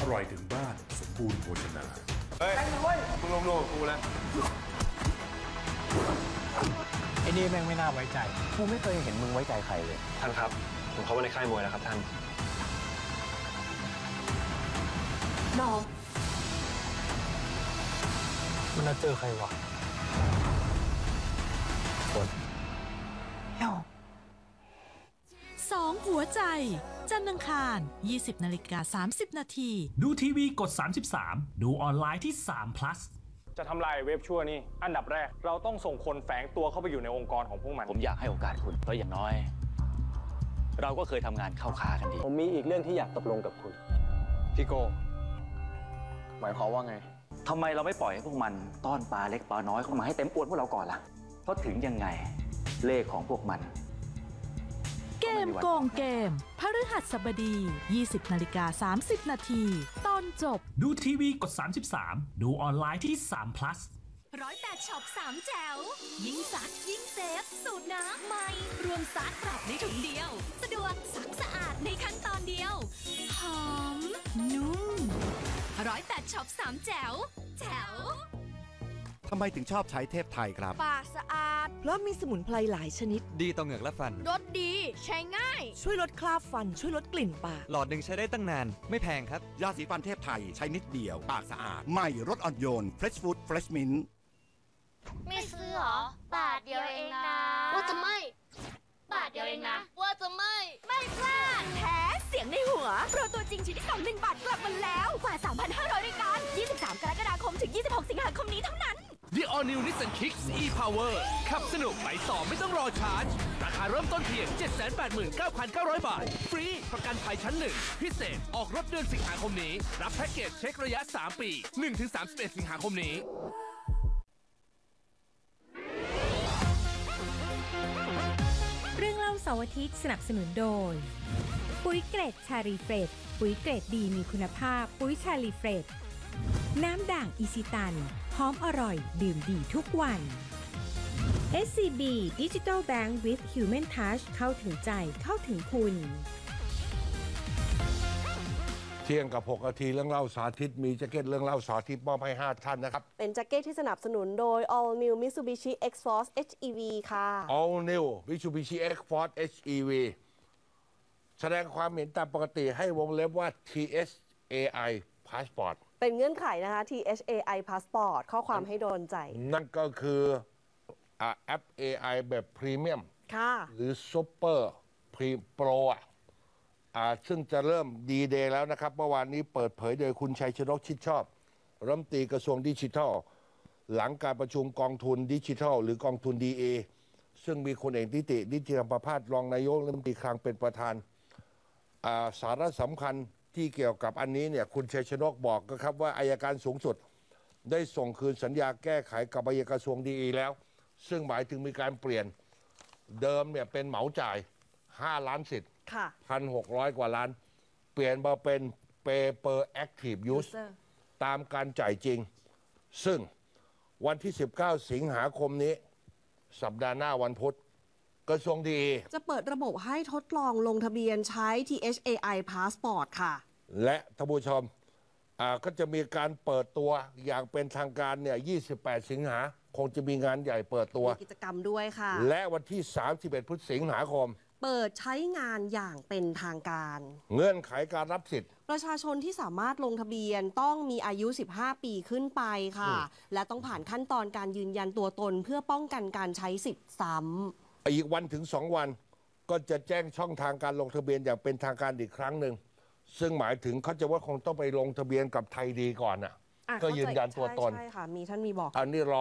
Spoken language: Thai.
ร่อยถึงบ้านสมบูรณ์โภชนาเฮ้ยมึงลงโลกกูแล้วไอ้นี่แม่งไม่น่าไว้ใจกูไม่เคยเห็นมึงไว้ใจใครเลยท่านครับผมเข้ามาในค่ายมวยแล้วครับท่านน้องมันน่าเจอใครวะคน 2 หัวใจจันทร์อังคาร 20:30 นาทีดูทีวีกด 33 ดูออนไลน์ที่3 plus จะทำลายเว็บชั่วนี่อันดับแรกเราต้องส่งคนแฝงตัวเข้าไปอยู่ในองค์กรของพวกมันผมอยากให้โอกาสคุณเพราะอย่างน้อยเราก็เคยทำงานเข้าขากันดีผมมีอีกเรื่องที่อยากตกลงกับคุณพี่โกหมายความว่าไงทำไมเราไม่ปล่อยให้พวกมันต้อนปลาเล็กปลาน้อยเข้ามาให้เต็มอวนพวกเราก่อนล่ะเพราะถึงยังไงเลขของพวกมันเกมโกงเกมพฤหัสบดี 20:30 นาทีตอนจบดูทีวีกด 33 ดูออนไลน์ที่3 plus 108ช็อป3แจ๋วยิ่งซักยิ่งเซฟสูตรน้ำใหม่รวมซักปรับในถุงเดียวสะดวกซักสะอาดในขั้นตอนเดียวหอมนุ่ม108ช็อป3แจ๋วแจ๋วทำไมถึงชอบใช้เทพไทยครับปากสะอาดเพราะมีสมุนไพรหลายชนิดดีต่อเหงือกและฟันรสดีใช้ง่ายช่วยลดคราบฟันช่วยลดกลิ่นปากหลอดหนึ่งใช้ได้ตั้งนานไม่แพงครับยาสีฟันเทพไทยใช้นิดเดียวปากสะอาดใหม่รสอ่อนโยน Fresh Food Fresh Mint ไม่ซื้อหรอบาทเดียวเองนะว่าจะไม่บาทเดียวเองนะว่าจะไม่พลาดแท้เสียงในหัวโปรตัวจริงชิ้นที่2 1 บาทกลับมาแล้วกว่า 3,500 รายการ23 กรกฎาคมถึง26 สิงหาคมนี้เท่านั้น The All New Nissan Kicks e-Power ขับสนุกไปต่อไม่ต้องรอชาร์จราคาเริ่มต้นเพียง 789,900 บาทฟรีประกันภัยชั้น 1พิเศษออกรถเดือนสิงหาคมนี้รับแพ็กเกจเช็คระยะ3 ปี 1-31 สิงหาคมนี้เรื่องเล่าเสาร์อาทิตย์สนับสนุนโดยปุ๋ยเกรดชาลีเฟรดปุ๋ยเกรดดีมีคุณภาพปุ๋ยชาลีเฟรดน้ำด่างอิชิตันหอมอร่อยดื่มดีทุกวัน SCB Digital Bank with Human Touch เข้าถึงใจเข้าถึงคุณเที่ยงกับ6 นาทีเรื่องเล่าสาธิตมีแจ็คเก็ตเรื่องเล่าสาธิตมอบให้5 ท่านนะครับเป็นแจ็คเก็ตที่สนับสนุนโดย All New Mitsubishi X-Force HEV ค่ะ All New Mitsubishi X-Force HEV แสดงความเห็นตามปกติให้วงเล็บว่า THAI Passport เป็นเงื่อนไขนะคะ THAI Passport ข้อความให้โดนใจนั่นก็คือแอป AI แบบพรีเมียมหรือซูเปอร์โปรซึ่งจะเริ่มดีเดย์แล้วนะครับเมื่อวานนี้เปิดเผยโดยคุณชัยชนกชิดชอบรัฐมนตรีกระทรวงดิจิทัลหลังการประชุมกองทุนดิจิทัลหรือกองทุน DA ซึ่งมีคุณเอกนิตินิติธรรมประภาสรองนายกรัฐมนตรีคลังเป็นประธานสาระสำคัญที่เกี่ยวกับอันนี้เนี่ยคุณชัยชนกบอกก็ครับว่าอัยการสูงสุดได้ส่งคืนสัญญาแก้ไขกับอัยการกระทรวง DA แล้วซึ่งหมายถึงมีการเปลี่ยนเดิมเนี่ยเป็นเหมาจ่าย5 ล้านสิทธิ์1,600 กว่าล้านเปลี่ยนมาเป็น Paper Active Use ตามการจ่ายจริงซึ่งวันที่19 สิงหาคมนี้สัปดาห์หน้าวันพุธกระทรวงดีจะเปิดระบบให้ทดลองลงทะเบียนใช้ THAI Passport ค่ะและท่านผู้ชมก็จะมีการเปิดตัวอย่างเป็นทางการเนี่ย28 สิงหาคงจะมีงานใหญ่เปิดตัวมีกิจกรรมด้วยค่ะและวันที่31 พฤศจิกายนเปิดใช้งานอย่างเป็นทางการเงื่อนไขการรับสิทธิ์ประชาชนที่สามารถลงทะเบียนต้องมีอายุ15 ปีขึ้นไปค่ะและต้องผ่านขั้นตอนการยืนยันตัวตนเพื่อป้องกันการใช้สิทธิ์ซ้ำอีกวันถึง2 วันก็จะแจ้งช่องทางการลงทะเบียนอย่างเป็นทางการอีกครั้งหนึ่งซึ่งหมายถึงเขาจะว่าคงต้องไปลงทะเบียนกับไทยดีก่อนก็ยืนยันตัวตนใช่ค่ะมีท่านมีบอกอันนี้รอ